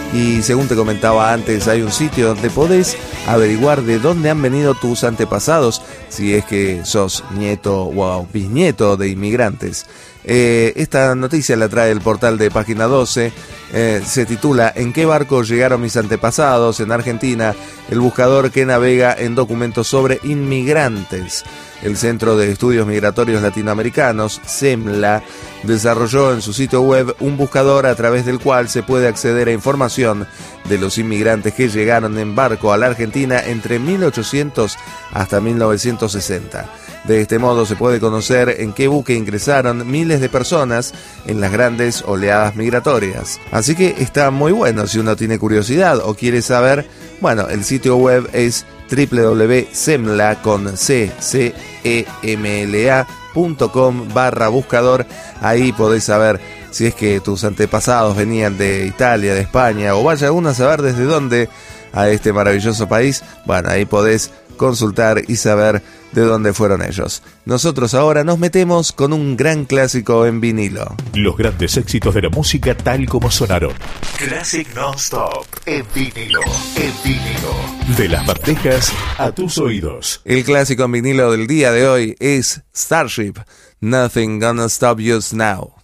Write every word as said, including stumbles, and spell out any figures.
Y según te comentaba antes, hay un sitio donde podés averiguar de dónde han venido tus antepasados, si es que sos nieto o bisnieto de inmigrantes. Eh, esta noticia la trae el portal de Página doce. Eh, se titula ¿En qué barco llegaron mis antepasados? En Argentina, el buscador que navega en documentos sobre inmigrantes. El Centro de Estudios Migratorios Latinoamericanos, CEMLA, desarrolló en su sitio web un buscador a través del cual se puede acceder a información de los inmigrantes que llegaron en barco a la Argentina entre mil ochocientos hasta mil novecientos sesenta. De este modo se puede conocer en qué buque ingresaron miles de personas en las grandes oleadas migratorias. Así que está muy bueno si uno tiene curiosidad o quiere saber. Bueno, el sitio web es doble u doble u doble u punto cemla con c c e m l a punto com barra buscador. Ahí podés saber si es que tus antepasados venían de Italia, de España, o vaya uno a saber desde dónde a este maravilloso país. Bueno, ahí podés consultar y saber de dónde fueron ellos. Nosotros ahora nos metemos con un gran clásico en vinilo. Los grandes éxitos de la música tal como sonaron. Classic Non-Stop en vinilo, en vinilo. De las bandejas a tus oídos. El clásico en vinilo del día de hoy es Starship, Nothing Gonna Stop Us Now.